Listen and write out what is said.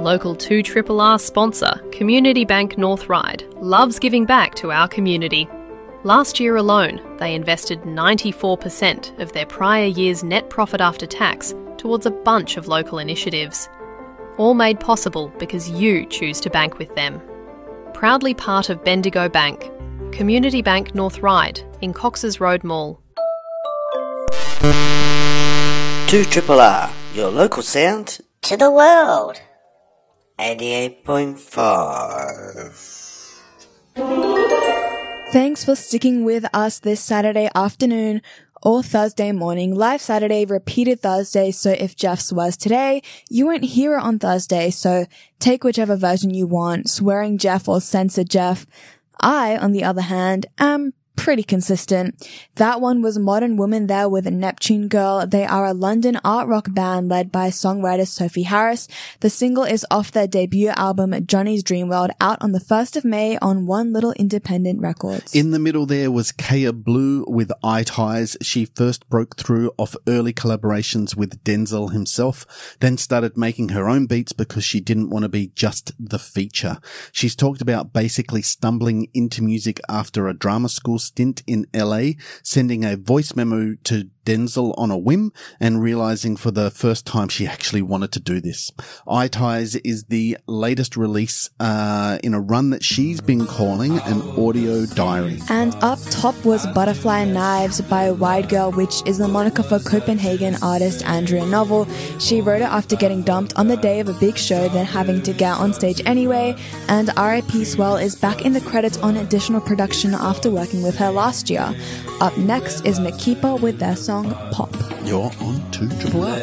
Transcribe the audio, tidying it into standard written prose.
Local 2RRR sponsor, Community Bank North Ryde, loves giving back to our community. Last year alone, they invested 94% of their prior year's net profit after tax towards a bunch of local initiatives. All made possible because you choose to bank with them. Proudly part of Bendigo Bank, Community Bank North Ryde in Cox's Road Mall. 2RRR, your local sound to the world. 88.5. Thanks for sticking with us this Saturday afternoon or Thursday morning. Live Saturday, repeated Thursday, so if Jeff swears today, you won't hear it on Thursday, so take whichever version you want, swearing Jeff or censored Jeff. I, on the other hand, am pretty consistent. That one was Modern Woman there with a Neptune Girl. They are a London art rock band led by songwriter Sophie Harris. The single is off their debut album Johnny's Dream World, out on the 1st of May on One Little Independent Records. In the middle there was Kaya Blue with Eye Ties. She first broke through off early collaborations with Denzel himself, then started making her own beats because she didn't want to be just the feature. She's talked about basically stumbling into music after a drama school stint in LA, sending a voice memo to Denzel on a whim and realizing for the first time she actually wanted to do this. Eye Ties is the latest release in a run that she's been calling an audio diary. And up top was Butterfly Knives by Wide Girl, which is the moniker for Copenhagen artist Andrea Novel. She wrote it after getting dumped on the day of a big show, then having to get on stage anyway, and R.I.P. Swell is back in the credits on additional production after working with her last year. Up next is Makeepa with their song Pop. You're on 2RRR.